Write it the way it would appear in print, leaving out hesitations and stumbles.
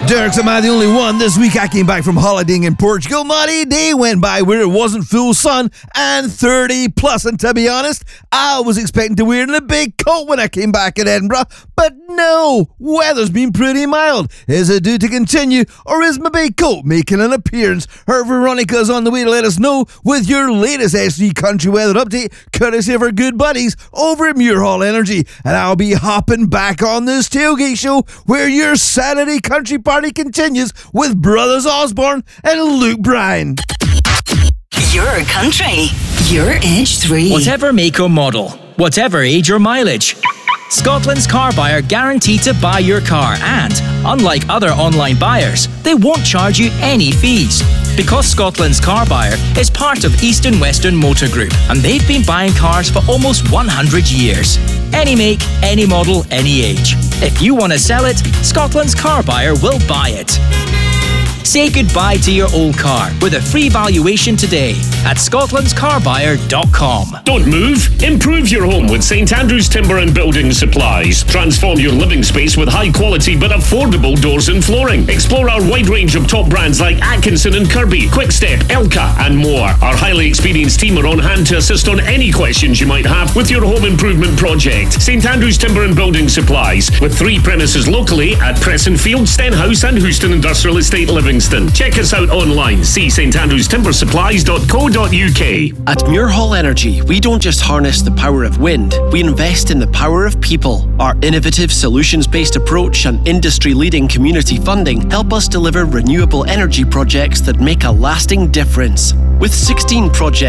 Dirks, am I the only one? This week I came back from holidaying in Portugal. Not a day went by where it wasn't full sun and 30 plus. And to be honest, I was expecting to wear a big coat when I came back in Edinburgh. But no, weather's been pretty mild. Is it due to continue, or is my big coat making an appearance? Her Veronica's on the way to let us know with your latest SG Country Weather Update, courtesy of our good buddies over at Muirhall Energy. And I'll be hopping back on this tailgate show where your Saturday country party continues with Brothers Osborne and Luke Bryan. Your country, your age 3. Whatever make or model, whatever age or mileage, Scotland's car buyer guaranteed to buy your car, and unlike other online buyers, they won't charge you any fees. Because Scotland's car buyer is part of East and Western Motor Group, and they've been buying cars for almost 100 years. Any make, any model, any age. If you want to sell it, Scotland's car buyer will buy it. Say goodbye to your old car with a free valuation today at scotlandscarbuyer.com. Don't move. Improve your home with St Andrews Timber and Building Supplies. Transform your living space with high quality but affordable doors and flooring. Explore our wide range of top brands like Atkinson and Kirby, Quickstep, Elka and more. Our highly experienced team are on hand to assist on any questions you might have with your home improvement project. St Andrews Timber and Building Supplies, with 3 premises locally at Prestonfield, Stenhouse and Houston Industrial Estate Livingston. Check us out online. See standrewstimbersupplies.co.uk. At Muirhall Energy, we don't just harness the power of wind, we invest in the power of people. Our innovative solutions-based approach and industry-leading community funding help us deliver renewable energy projects that make a lasting difference. With 16 projects